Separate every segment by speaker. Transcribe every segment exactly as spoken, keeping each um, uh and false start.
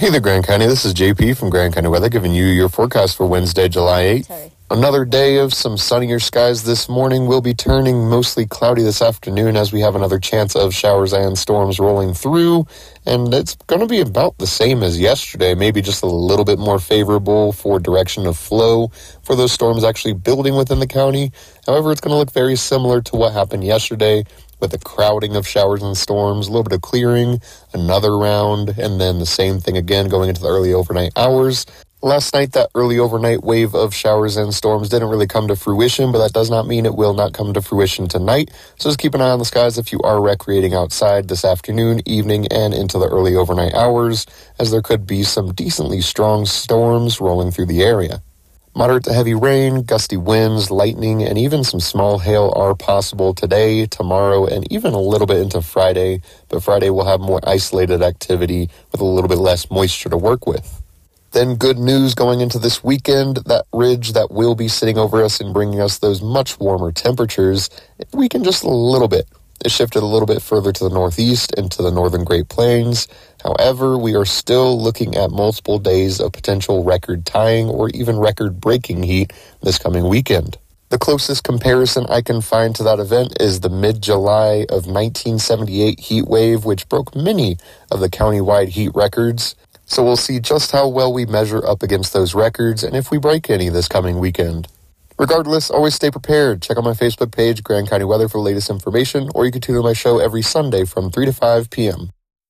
Speaker 1: Hey there, Grand County. This is J P from Grand County Weather, giving you your forecast for Wednesday, July eighth. Sorry. Another day of some sunnier skies this morning. Will be turning mostly cloudy this afternoon as we have another chance of showers and storms rolling through. And it's going to be about the same as yesterday, maybe just a little bit more favorable for direction of flow for those storms actually building within the county. However, it's going to look very similar to what happened yesterday, with a crowding of showers and storms, a little bit of clearing, another round, and then the same thing again going into the early overnight hours. Last night, that early overnight wave of showers and storms didn't really come to fruition, but that does not mean it will not come to fruition tonight. So just keep an eye on the skies if you are recreating outside this afternoon, evening, and into the early overnight hours, as there could be some decently strong storms rolling through the area. Moderate to heavy rain, gusty winds, lightning, and even some small hail are possible today, tomorrow, and even a little bit into Friday. But Friday will have more isolated activity with a little bit less moisture to work with. Then good news going into this weekend, that ridge that will be sitting over us and bringing us those much warmer temperatures, it weakened just a little bit. It shifted a little bit further to the northeast into the northern Great Plains. However, we are still looking at multiple days of potential record-tying or even record-breaking heat this coming weekend. The closest comparison I can find to that event is the mid-July of nineteen seventy-eight heat wave, which broke many of the county-wide heat records. So we'll see just how well we measure up against those records and if we break any this coming weekend. Regardless, always stay prepared. Check out my Facebook page, Grand County Weather, for the latest information, or you can tune in my show every Sunday from three to five p.m.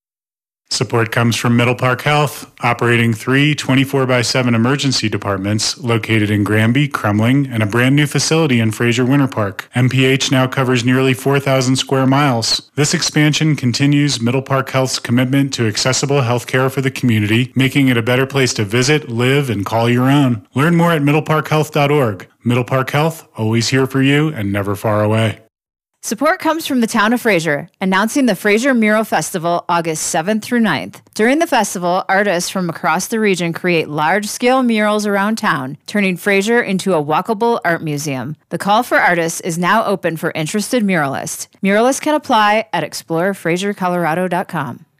Speaker 2: Support comes from Middle Park Health, operating three twenty-four by seven emergency departments located in Granby, Kremling, and a brand new facility in Fraser Winter Park. M P H now covers nearly four thousand square miles. This expansion continues Middle Park Health's commitment to accessible health care for the community, making it a better place to visit, live, and call your own. Learn more at middle park health dot org. Middle Park Health, always here for you and never far away.
Speaker 3: Support comes from the town of Fraser, announcing the Fraser Mural Festival August seventh through ninth. During the festival, artists from across the region create large-scale murals around town, turning Fraser into a walkable art museum. The call for artists is now open for interested muralists. Muralists can apply at explore fraser colorado dot com.